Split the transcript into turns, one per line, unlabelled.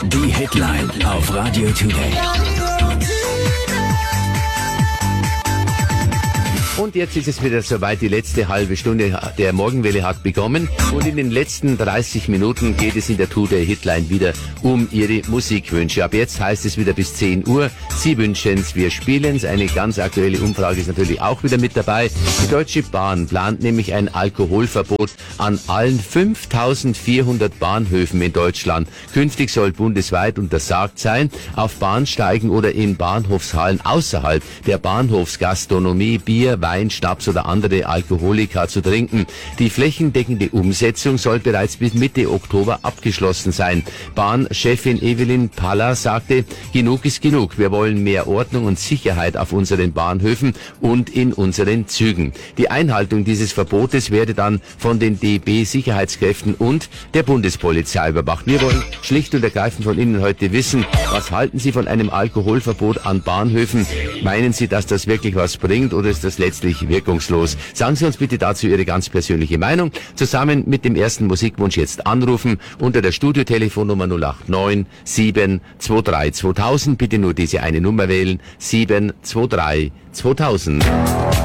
Die Hitline auf Radio Today.
Und jetzt ist es wieder soweit, die letzte halbe Stunde der Morgenwelle hat begonnen und in den letzten 30 Minuten geht es in der Today Hitline wieder um Ihre Musikwünsche. Ab jetzt heißt es wieder bis 10 Uhr, Sie wünschen's, wir spielen's. Eine ganz aktuelle Umfrage ist natürlich auch wieder mit dabei. Die Deutsche Bahn plant nämlich ein Alkoholverbot an allen 5400 Bahnhöfen in Deutschland. Künftig soll bundesweit untersagt sein, auf Bahnsteigen oder in Bahnhofshallen außerhalb der Bahnhofsgastronomie Bier, Wein, Schnaps oder andere Alkoholika zu trinken. Die flächendeckende Umsetzung soll bereits bis Mitte Oktober abgeschlossen sein. Bahnchefin Evelyn Paller sagte, genug ist genug. Wir wollen mehr Ordnung und Sicherheit auf unseren Bahnhöfen und in unseren Zügen. Die Einhaltung dieses Verbotes werde dann von den DB-Sicherheitskräften und der Bundespolizei überwacht. Wir wollen schlicht und ergreifend von Ihnen heute wissen, was halten Sie von einem Alkoholverbot an Bahnhöfen? Meinen Sie, dass das wirklich was bringt oder ist das letztlich wirkungslos? Sagen Sie uns bitte dazu Ihre ganz persönliche Meinung. Zusammen mit dem ersten Musikwunsch jetzt anrufen unter der Studiotelefonnummer 089 723 2000. Bitte nur diese eine Nummer wählen, 723 2000.